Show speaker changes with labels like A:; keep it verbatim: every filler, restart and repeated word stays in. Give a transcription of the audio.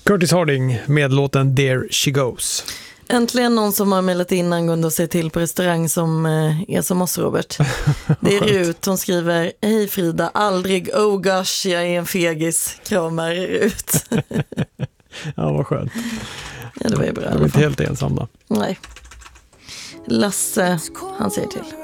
A: Curtis Harding med låten There She Goes.
B: Äntligen någon som har mejlat in angående att se till på restaurang som eh, är som oss, Robert. Det är Rut, hon skriver: hej Frida, aldrig, oh gosh, jag är en fegis, kramar Rut.
A: Ja, vad skönt.
B: Ja, det var ju bra.
A: Jag är inte helt ensam då.
B: Nej. Lasse, han säger till.